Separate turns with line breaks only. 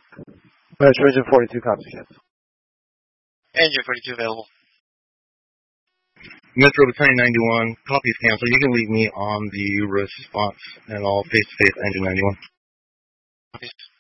Metro Engine 42, copy, yes.
Engine 42 available.
Metro Battalion 91, copies canceled. You can leave me on the response, and I'll face-to-face Engine 91.
Copies.